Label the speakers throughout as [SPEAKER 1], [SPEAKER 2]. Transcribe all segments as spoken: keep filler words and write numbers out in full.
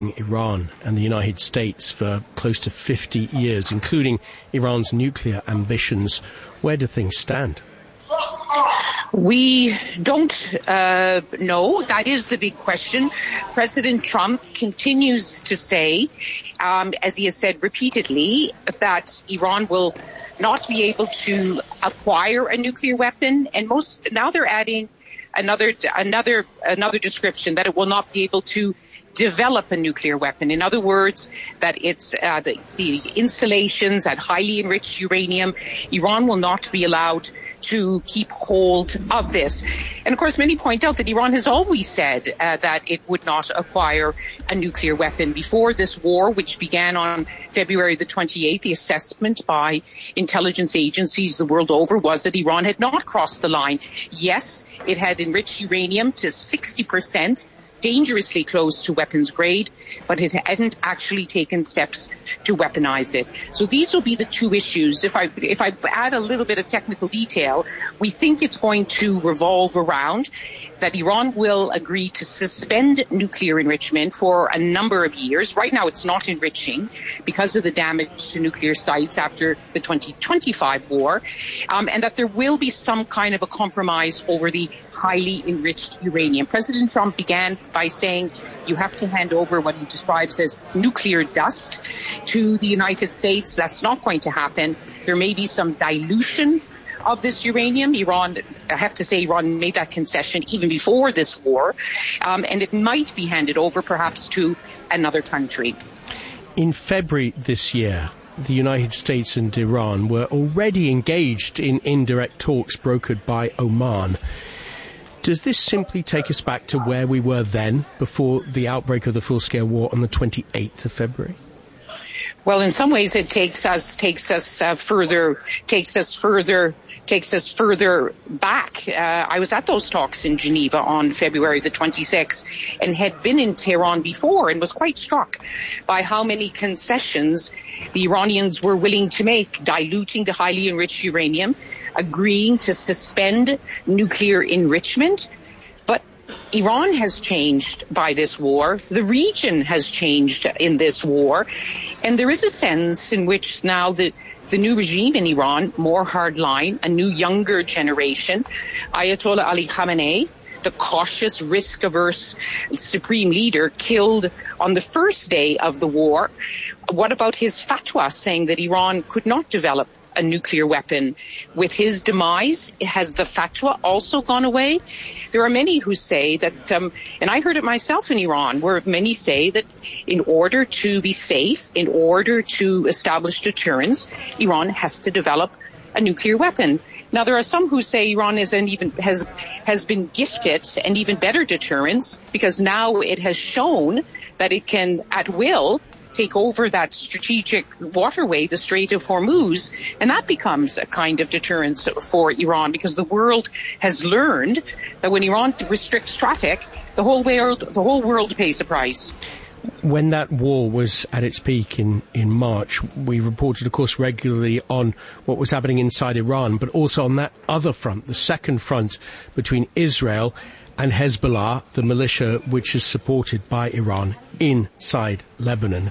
[SPEAKER 1] Iran and the United States for close to fifty years, including Iran's nuclear ambitions. Where do things stand?
[SPEAKER 2] We don't uh, know. That is the big question. President Trump continues to say, um, as he has said repeatedly, that Iran will not be able to acquire a nuclear weapon. And most now they're adding another another another description, that it will not be able to develop a nuclear weapon. In other words, that it's uh, the, the installations at highly enriched uranium, Iran will not be allowed to keep hold of this. And of course, many point out that Iran has always said uh, that it would not acquire a nuclear weapon. Before this war, which began on February the twenty-eighth, the assessment by intelligence agencies the world over was that Iran had not crossed the line. Yes, it had enriched uranium to sixty percent, dangerously close to weapons grade, but it hadn't actually taken steps to weaponize it. So these will be the two issues. If I if I add a little bit of technical detail, we think it's going to revolve around that Iran will agree to suspend nuclear enrichment for a number of years. Right now it's not enriching because of the damage to nuclear sites after the twenty twenty-five war, um, and that there will be some kind of a compromise over the highly enriched uranium. President Trump began by saying you have to hand over what he describes as nuclear dust to the United States. That's not going to happen. There may be some dilution of this uranium. Iran, I have to say, Iran made that concession even before this war, um, and it might be handed over perhaps to another country.
[SPEAKER 1] In February this year, the United States and Iran were already engaged in indirect talks brokered by Oman. Does this simply take us back to where we were then, before the outbreak of the full-scale war on the twenty-eighth of February?
[SPEAKER 2] Well, in some ways, it takes us takes us uh, further takes us further takes us further back. Uh, I was at those talks in Geneva on February the twenty-sixth, and had been in Tehran before, and was quite struck by how many concessions the Iranians were willing to make, diluting the highly enriched uranium, agreeing to suspend nuclear enrichment. But Iran has changed by this war. The region has changed in this war. And there is a sense in which now the, the new regime in Iran, more hardline, a new younger generation, Ayatollah Ali Khamenei, the cautious, risk-averse supreme leader, killed on the first day of the war. What about his fatwa saying that Iran could not develop a nuclear weapon? With his demise, has the fatwa also gone away? There are many who say that, um, and I heard it myself in Iran, where many say that in order to be safe, in order to establish deterrence, Iran has to develop a nuclear weapon. Now, there are some who say Iran is an even has has been gifted an even better deterrence, because now it has shown that it can, at will, take over that strategic waterway, the Strait of Hormuz, and that becomes a kind of deterrence for Iran, because the world has learned that when Iran restricts traffic, the whole world the whole world pays a price.
[SPEAKER 1] When that war was at its peak in, in March, we reported, of course, regularly on what was happening inside Iran, but also on that other front, the second front between Israel and Hezbollah, the militia which is supported by Iran inside Lebanon.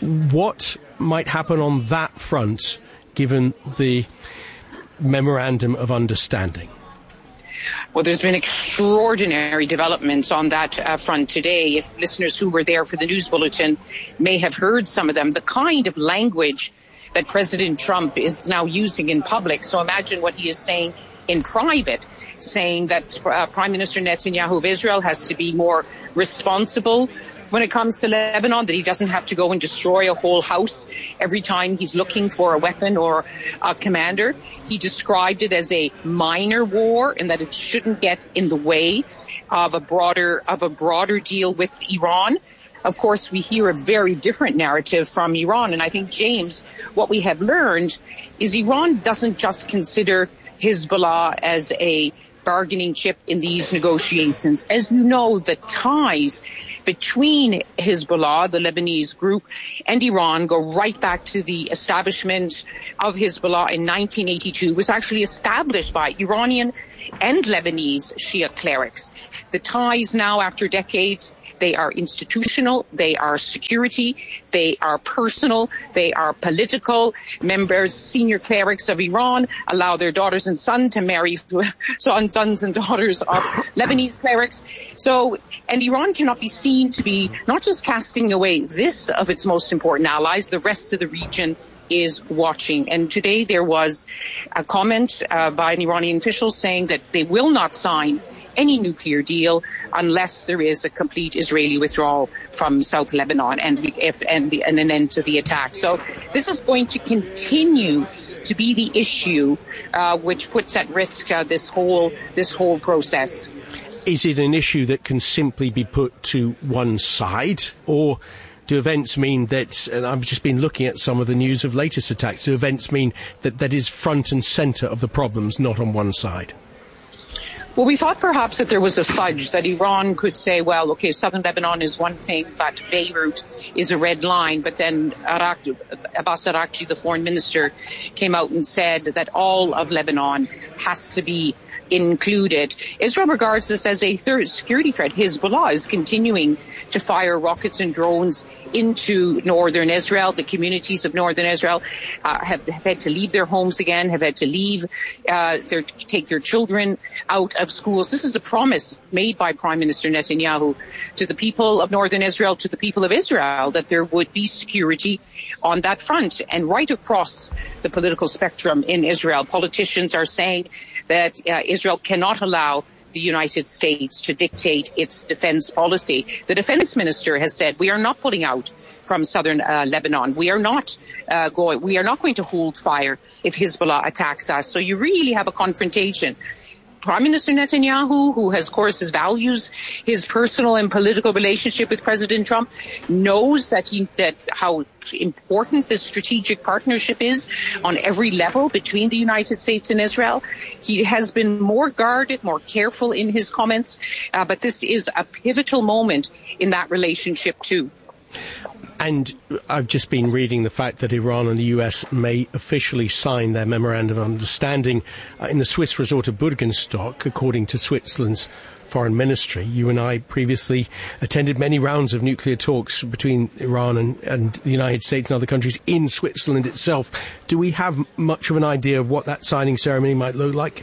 [SPEAKER 1] What might happen on that front, given the memorandum of understanding?
[SPEAKER 2] Well, there's been extraordinary developments on that uh, front today. If listeners who were there for the news bulletin may have heard some of them, the kind of language that President Trump is now using in public. So imagine what he is saying in private, saying that uh, Prime Minister Netanyahu of Israel has to be more responsible when it comes to Lebanon, that he doesn't have to go and destroy a whole house every time he's looking for a weapon or a commander. He described it as a minor war, and that it shouldn't get in the way of a broader of a broader deal with Iran. Of course, we hear a very different narrative from Iran, and I think, James, what we have learned is Iran doesn't just consider Hezbollah as a bargaining chip in these negotiations. As you know, the ties between Hezbollah, the Lebanese group, and Iran go right back to the establishment of Hezbollah in nineteen eighty-two. It was actually established by Iranian and Lebanese Shia clerics. The ties now, after decades, They are institutional, they are security, they are personal, they are political. Members, senior clerics of Iran allow their daughters and sons to marry sons and daughters of Lebanese clerics. So, and Iran cannot be seen to be not just casting away this of its most important allies, the rest of the region is watching. And today there was a comment uh, by an Iranian official saying that they will not sign any nuclear deal unless there is a complete Israeli withdrawal from South Lebanon and, and, and an end to the attack. So this is going to continue to be the issue uh, which puts at risk uh, this whole this whole process.
[SPEAKER 1] Is it an issue that can simply be put to one side, or do events mean that, and I've just been looking at some of the news of latest attacks, do events mean that that is front and centre of the problems, not on one side?
[SPEAKER 2] Well, we thought perhaps that there was a fudge, that Iran could say, well, okay, southern Lebanon is one thing, but Beirut is a red line. But then Arak- Abbas Araghchi, the foreign minister, came out and said that all of Lebanon has to be included. Israel regards this as a third security threat. Hezbollah is continuing to fire rockets and drones into northern Israel. The communities of northern Israel uh, have, have had to leave their homes again, have had to leave, uh, their, take their children out of schools. This is a promise made by Prime Minister Netanyahu to the people of northern Israel, to the people of Israel, that there would be security on that front. And right across the political spectrum in Israel, politicians are saying that uh, Israel cannot allow the United States to dictate its defense policy. The defense minister has said, we are not pulling out from southern uh, Lebanon. We are not uh, going, we are not going to hold fire if Hezbollah attacks us. So you really have a confrontation. Prime Minister Netanyahu, who has, of course, his values, his personal and political relationship with President Trump, knows that he, that how important this strategic partnership is on every level between the United States and Israel. He has been more guarded, more careful in his comments, uh, but this is a pivotal moment in that relationship too.
[SPEAKER 1] And I've just been reading the fact that Iran and the U S may officially sign their memorandum of understanding uh, in the Swiss resort of Burgenstock, according to Switzerland's foreign ministry. You and I previously attended many rounds of nuclear talks between Iran and, and the United States and other countries in Switzerland itself. Do we have much of an idea of what that signing ceremony might look like?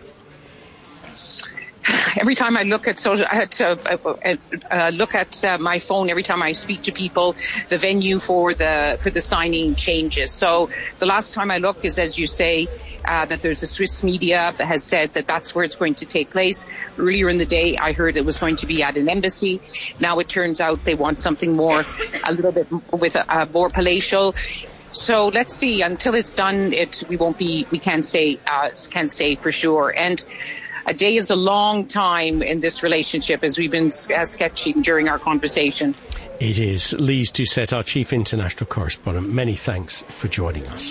[SPEAKER 2] Every time I look at social, at, uh, uh, look at uh, my phone, every time I speak to people, the venue for the for the signing changes. So the last time I looked is, as you say, uh, that there's a Swiss media that has said that that's where it's going to take place. Earlier in the day, I heard it was going to be at an embassy. Now it turns out they want something more, a little bit with a, a more palatial. So let's see. Until it's done, it we won't be. We can't say uh, can't say for sure. And a day is a long time in this relationship, as we've been uh, sketching during our conversation.
[SPEAKER 1] It is. Lise Doucette, our chief international correspondent. Many thanks for joining us.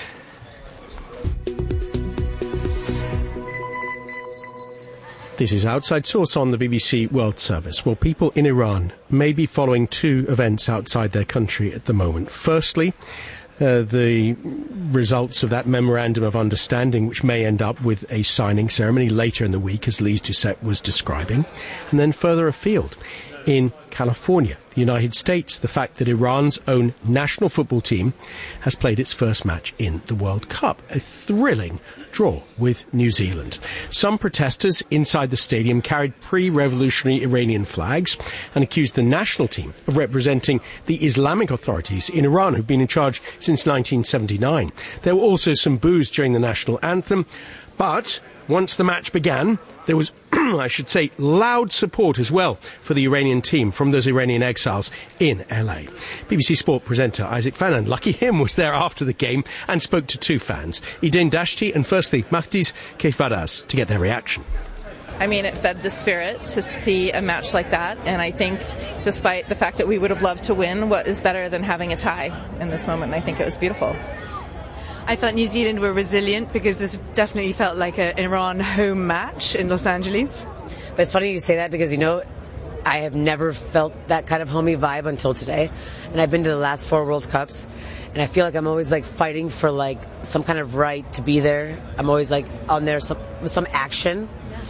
[SPEAKER 1] This is Outside Source on the B B C World Service. Well, people in Iran may be following two events outside their country at the moment. Firstly, Uh, the results of that memorandum of understanding, which may end up with a signing ceremony later in the week, as Lise Doucette was describing. And then further afield, in California, the United States, the fact that Iran's own national football team has played its first match in the World Cup. A thrilling draw with New Zealand. Some protesters inside the stadium carried pre-revolutionary Iranian flags and accused the national team of representing the Islamic authorities in Iran, who've been in charge since nineteen seventy-nine. There were also some boos during the national anthem, but once the match began, there was, I should say, loud support as well for the Iranian team from those Iranian exiles in L A. B B C Sport presenter Isaac Fannan, lucky him, was there after the game and spoke to two fans, Eden Dashti and firstly Mahdiz Keifaraz, to get their reaction.
[SPEAKER 3] I mean, it fed the spirit to see a match like that, and I think despite the fact that we would have loved to win, what is better than having a tie in this moment? And I think it was beautiful.
[SPEAKER 4] I felt New Zealand were resilient because this definitely felt like an Iran home match in Los Angeles.
[SPEAKER 5] But it's funny you say that because, you know, I have never felt that kind of homey vibe until today. And I've been to the last four World Cups. And I feel like I'm always like fighting for like some kind of right to be there. I'm always like on there some, with some action.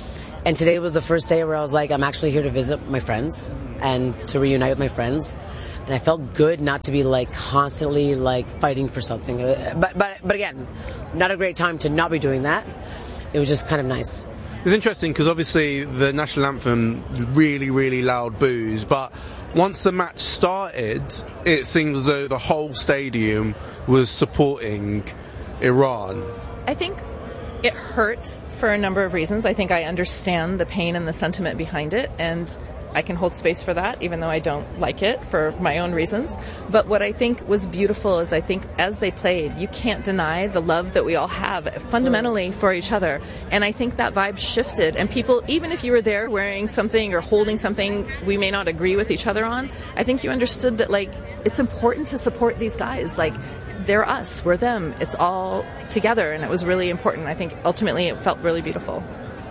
[SPEAKER 5] And today was the first day where I was like, I'm actually here to visit my friends and to reunite with my friends. And I felt good not to be like constantly like fighting for something. But but but again, not a great time to not be doing that. It was just kind of nice.
[SPEAKER 6] It's interesting because obviously the national anthem, really, really loud boos, but once the match started, it seems as though the whole stadium was supporting Iran.
[SPEAKER 3] I think it hurts for a number of reasons. I think I understand the pain and the sentiment behind it, and I can hold space for that, even though I don't like it for my own reasons. But what I think was beautiful is I think as they played, you can't deny the love that we all have fundamentally for each other. And I think that vibe shifted. And people, even if you were there wearing something or holding something we may not agree with each other on, I think you understood that, like, it's important to support these guys. Like, they're us, we're them. It's all together. And it was really important. I think ultimately it felt really beautiful.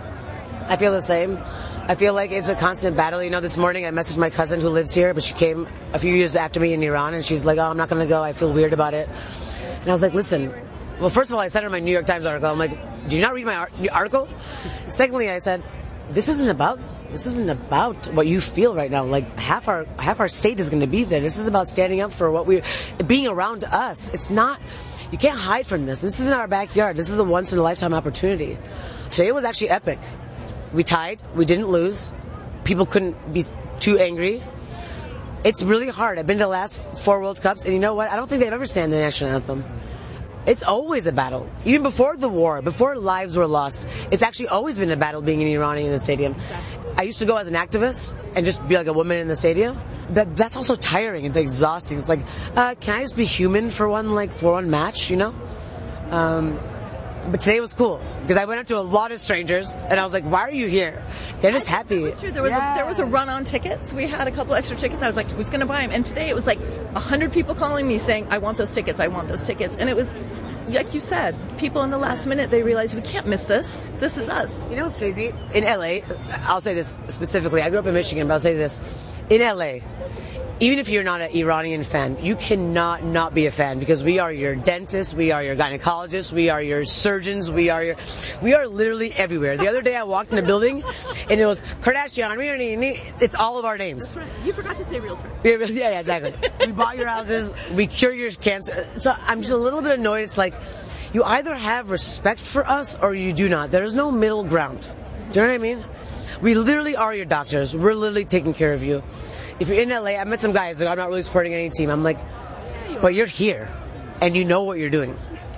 [SPEAKER 5] I feel the same. I feel like it's a constant battle. You know, this morning I messaged my cousin who lives here, but she came a few years after me in Iran, and she's like, oh, I'm not going to go. I feel weird about it. And I was like, listen, well, first of all, I sent her my New York Times article. I'm like, did you not read my ar- article? Secondly, I said, this isn't about this isn't about what you feel right now. Like, half our half our state is going to be there. This is about standing up for what we're being around us. It's not, you can't hide from this. This isn't our backyard. This is a once in a lifetime opportunity. Today was actually epic. We tied. We didn't lose. People couldn't be too angry. It's really hard. I've been to the last four World Cups, and you know what? I don't think they've ever sang the national anthem. It's always a battle. Even before the war, before lives were lost, it's actually always been a battle being an Iranian in the stadium. I used to go as an activist and just be like a woman in the stadium. That that's also tiring. It's exhausting. It's like, uh, can I just be human for one like for one match? You know. Um, But today was cool because I went up to a lot of strangers and I was like, why are you here? They're just happy.
[SPEAKER 3] That's true. There was, yeah. a, there was a run on tickets. We had a couple extra tickets. I was like, who's going to buy them? And today it was like one hundred people calling me saying, I want those tickets. I want those tickets. And it was, like you said, people in the last minute, they realized we can't miss this. This is us.
[SPEAKER 5] You know what's crazy? In L A, I'll say this specifically. I grew up in Michigan, but I'll say this. In L A, even if you're not an Iranian fan, you cannot not be a fan because we are your dentists, we are your gynecologists, we are your surgeons, we are your, we are literally everywhere. The other day I walked in a building and it was Kardashian, it's all of our names.
[SPEAKER 3] That's right. You forgot to say realtor.
[SPEAKER 5] Yeah, yeah, exactly. We bought your houses, we cure your cancer. So I'm just a little bit annoyed. It's like, you either have respect for us or you do not. There's no middle ground. Do you know what I mean? We literally are your doctors. We're literally taking care of you. If you're in L A, I met some guys like, I'm not really supporting any team. I'm like, but you're here, and you know what you're doing.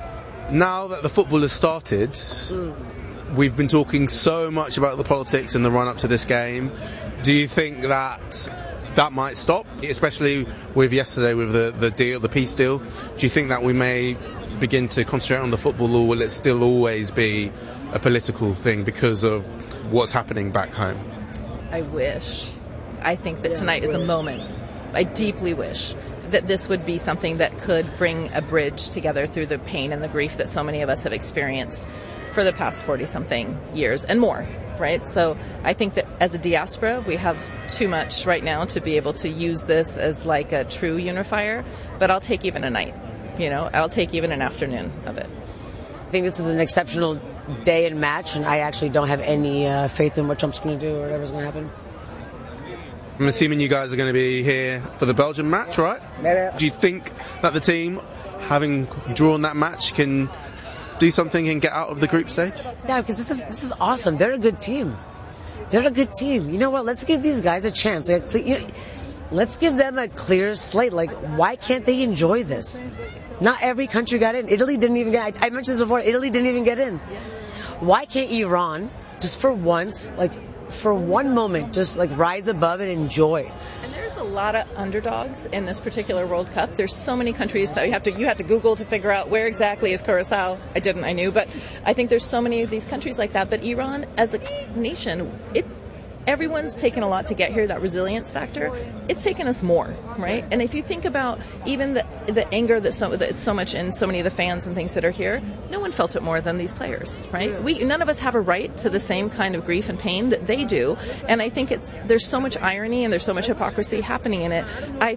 [SPEAKER 6] Now that the football has started, mm. we've been talking so much about the politics in the run-up to this game. Do you think that that might stop, especially with yesterday with the, the deal, the peace deal? Do you think that we may begin to concentrate on the football, or will it still always be a political thing because of what's happening back home?
[SPEAKER 3] I wish. I think that tonight is a moment. I deeply wish that this would be something that could bring a bridge together through the pain and the grief that so many of us have experienced for the past forty-something years and more, right? So I think that as a diaspora, we have too much right now to be able to use this as like a true unifier, but I'll take even a night, you know? I'll take even an afternoon of it.
[SPEAKER 5] I think this is an exceptional day and match, and I actually don't have any uh, faith in what Trump's going to do or whatever's going to happen.
[SPEAKER 6] I'm assuming you guys are going to be here for the Belgium match, right?
[SPEAKER 5] Yeah.
[SPEAKER 6] Do you think that the team, having drawn that match, can do something and get out of the group stage?
[SPEAKER 5] Yeah, because this is this is awesome. They're a good team. They're a good team. You know what? Let's give these guys a chance. Like, you know, let's give them a clear slate. Like, why can't they enjoy this? Not every country got in. Italy didn't even get. I, I mentioned this before. Italy didn't even get in. Why can't Iran, just for once, like? for one moment, just like rise above and enjoy.
[SPEAKER 3] And there's a lot of underdogs in this particular World Cup. There's so many countries that you have to you have to Google to figure out where exactly is Curacao. I didn't, I knew, but I think there's so many of these countries like that. But Iran, as a nation, it's everyone's taken a lot to get here, that resilience factor. It's taken us more, right? And if you think about even the the anger that's so, that's so much in so many of the fans and things that are here, no one felt it more than these players, right? We none of us have a right to the same kind of grief and pain that they do. And I think it's there's so much irony and there's so much hypocrisy happening in it. I think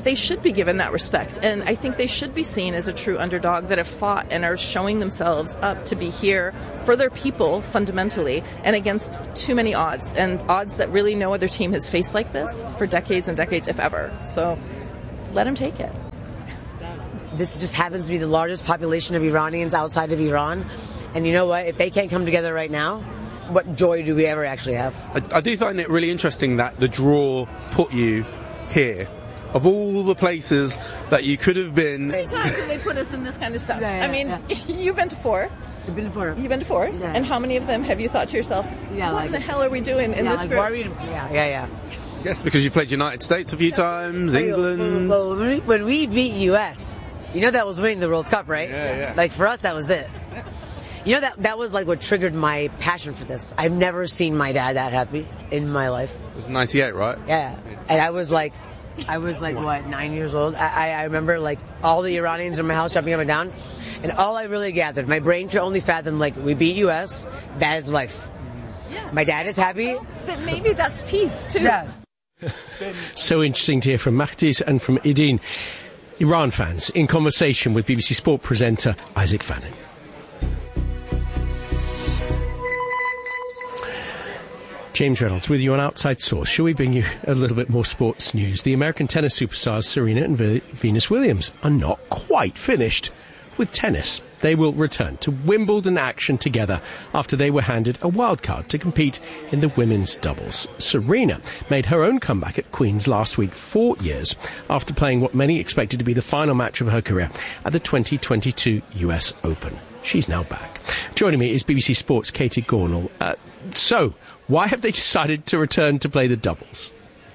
[SPEAKER 3] they should be given that respect. And I think they should be seen as a true underdog that have fought and are showing themselves up to be here for their people fundamentally and against too many odds, and odds that really no other team has faced like this for decades and decades, if ever. So let them take it.
[SPEAKER 5] This just happens to be the largest population of Iranians outside of Iran. And you know what? If they can't come together right now, what joy do we ever actually have?
[SPEAKER 6] I, I do find it really interesting that the draw put you here. Of all the places that you could have been...
[SPEAKER 3] How many times have they put us in this kind of stuff?
[SPEAKER 5] Yeah, yeah,
[SPEAKER 3] I mean,
[SPEAKER 5] yeah.
[SPEAKER 3] You've been to four.
[SPEAKER 5] You've been to four.
[SPEAKER 3] You've been to four.
[SPEAKER 5] Yeah.
[SPEAKER 3] And how many of them have you thought to yourself,
[SPEAKER 5] yeah,
[SPEAKER 3] what
[SPEAKER 5] like,
[SPEAKER 3] in the hell are we doing in
[SPEAKER 5] yeah,
[SPEAKER 3] this
[SPEAKER 5] like,
[SPEAKER 3] group?
[SPEAKER 5] why are we, yeah, yeah, yeah.
[SPEAKER 6] Yes, because you played United States a few times, England...
[SPEAKER 5] Well, when we, when we beat U S, you know that was winning the World Cup, right?
[SPEAKER 6] Yeah, yeah.
[SPEAKER 5] Like, for us, that was it. You know, that that was like what triggered my passion for this. I've never seen my dad that happy in my life.
[SPEAKER 6] It was ninety-eight, right?
[SPEAKER 5] Yeah. And I was like, I was like, what, nine years old? I, I remember, like, all the Iranians in my house jumping up and down. And all I really gathered, my brain could only fathom, like, we beat U S, that is life.
[SPEAKER 3] Yeah.
[SPEAKER 5] My dad is happy.
[SPEAKER 3] That maybe that's peace, too.
[SPEAKER 5] Yeah.
[SPEAKER 1] So interesting to hear from Mahdis and from Ideen, Iran fans, in conversation with B B C Sport presenter Isaac Fannin. James Reynolds with you on Outside Source. Shall we bring you a little bit more sports news? The American tennis superstars Serena and v- Venus Williams are not quite finished with tennis. They will return to Wimbledon action together after they were handed a wild card to compete in the women's doubles. Serena made her own comeback at Queen's last week, four years after playing what many expected to be the final match of her career at the twenty twenty-two U S Open. She's now back. Joining me is B B C Sports' Katie Gornall. Uh, so, why have they decided to return to play the doubles?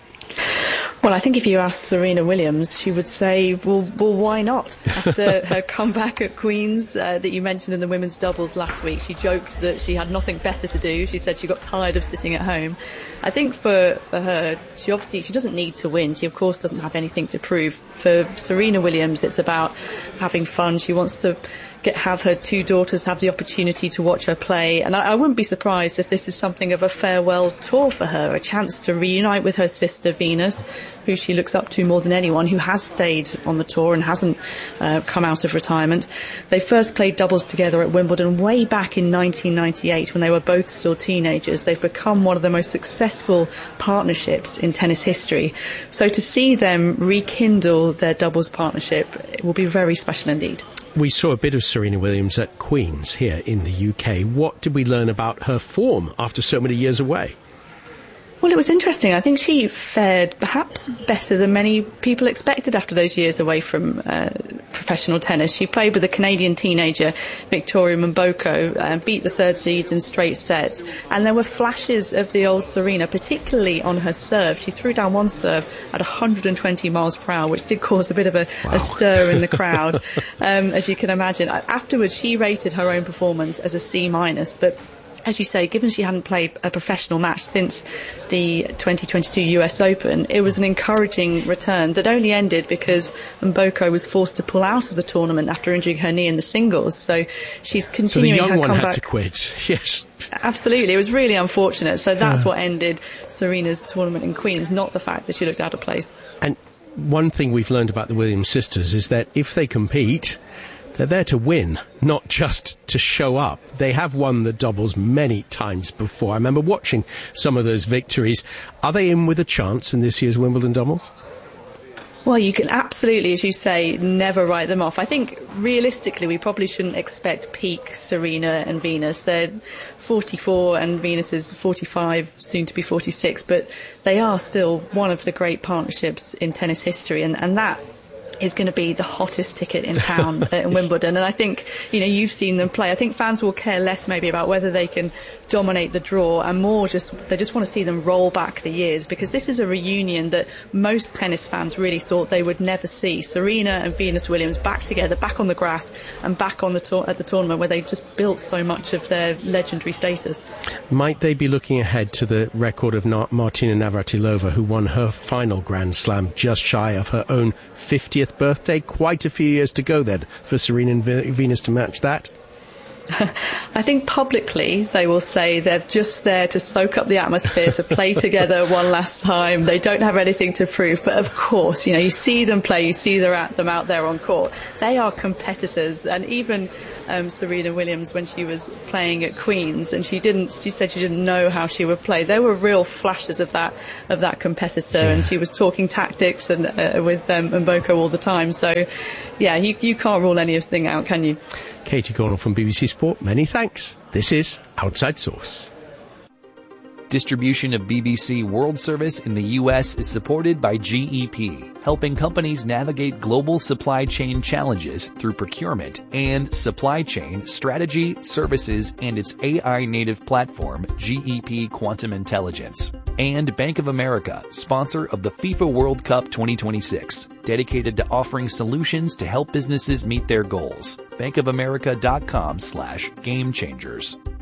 [SPEAKER 7] Well, I think if you asked Serena Williams, she would say, well, well why not? After her comeback at Queen's uh, that you mentioned in the women's doubles last week, she joked that she had nothing better to do. She said she got tired of sitting at home. I think for, for her, she obviously, she doesn't need to win. She, of course, doesn't have anything to prove. For Serena Williams, it's about having fun. She wants to get, have her two daughters have the opportunity to watch her play. And I, I wouldn't be surprised if this is something of a farewell tour for her, a chance to reunite with her sister Venus, who she looks up to more than anyone, who has stayed on the tour and hasn't uh, come out of retirement. They first played doubles together at Wimbledon way back in nineteen ninety-eight when they were both still teenagers. They've become one of the most successful partnerships in tennis history. So to see them rekindle their doubles partnership, it will be very special indeed.
[SPEAKER 1] We saw a bit of Serena Williams at Queen's here in the U K. What did we learn about her form after so many years away?
[SPEAKER 7] Well, it was interesting. I think she fared perhaps better than many people expected after those years away from uh, professional tennis. She played with a Canadian teenager, Victoria Mboko, and beat the third seeds in straight sets. And there were flashes of the old Serena, particularly on her serve. She threw down one serve at one hundred twenty miles per hour, which did cause a bit of a, wow. a stir in the crowd, um, as you can imagine. Afterwards, she rated her own performance as a C minus, but as you say, given she hadn't played a professional match since the twenty twenty-two U S Open, it was an encouraging return that only ended because Mboko was forced to pull out of the tournament after injuring her knee in the singles. So she's continuing her comeback.
[SPEAKER 1] So the young one had to quit, yes.
[SPEAKER 7] Absolutely, it was really unfortunate. So that's what ended Serena's tournament in Queen's, not the fact that she looked out of place.
[SPEAKER 1] And one thing we've learned about the Williams sisters is that if they compete, they're there to win, not just to show up. They have won the doubles many times before. I remember watching some of those victories. Are they in with a chance in this year's Wimbledon doubles?
[SPEAKER 7] Well, you can absolutely, as you say, never write them off. I think realistically we probably shouldn't expect peak Serena and Venus. They're forty-four and Venus is forty-five, soon to be forty-six, but they are still one of the great partnerships in tennis history, and, and that is going to be the hottest ticket in town in Wimbledon. And I think, you know, you've seen them play. I think fans will care less maybe about whether they can dominate the draw and more just, they just want to see them roll back the years, because this is a reunion that most tennis fans really thought they would never see. Serena and Venus Williams back together, back on the grass and back on the tour- at the tournament where they've just built so much of their legendary status.
[SPEAKER 1] Might they be looking ahead to the record of Na- Martina Navratilova, who won her final Grand Slam just shy of her own fiftieth birthday? Quite a few years to go then for Serena and v- Venus to match that.
[SPEAKER 7] I think publicly they will say they're just there to soak up the atmosphere, to play together one last time. They don't have anything to prove. But of course, you know, you see them play, you see them out there on court. They are competitors. And even um, Serena Williams, when she was playing at Queen's, and she didn't, she said she didn't know how she would play. There were real flashes of that, of that competitor. Yeah. And she was talking tactics and uh, with um, Mboko all the time. So, yeah, you, you can't rule anything out, can you?
[SPEAKER 1] Katie Cornell from B B C Sport, many thanks. This is Outside Source.
[SPEAKER 8] Distribution of B B C World Service in the U S is supported by G E P, helping companies navigate global supply chain challenges through procurement and supply chain strategy, services, and its A I-native platform, G E P Quantum Intelligence. And Bank of America, sponsor of the FIFA World Cup twenty twenty-six, dedicated to offering solutions to help businesses meet their goals. bankofamerica.com slash game changers.